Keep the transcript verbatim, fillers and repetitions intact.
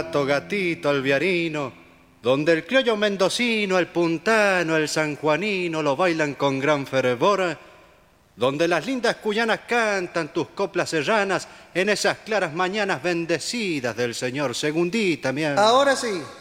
gato, gatito, el viarino, donde el criollo mendocino, el puntano, el sanjuanino lo bailan con gran fervor, donde las lindas cuyanas cantan tus coplas serranas en esas claras mañanas bendecidas del señor. Segundita, mi... Ahora sí.